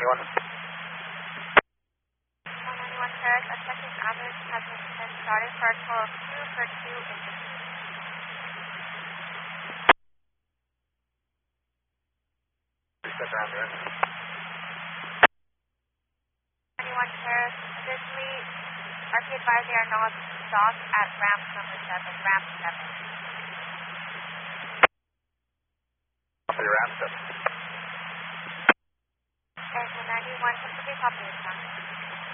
191. 191 Paris, a check-in address has been started for a total of 2 for 2 individuals. Step around there. 191 Paris, officially, RP advised they are not docked at ramp number 7, ramp 7. Copy ramp 7. And 91, Pacific Population.